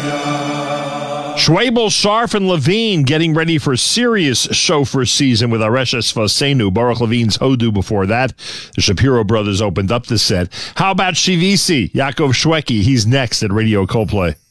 Schwabel, Sharf, and Levine getting ready for a serious shofar season with Areshes Vosenu. Baruch Levine's Hodu before that. The Shapiro brothers opened up the set. How about Shivisi? Yaakov Shweki, he's next at Radio Coldplay.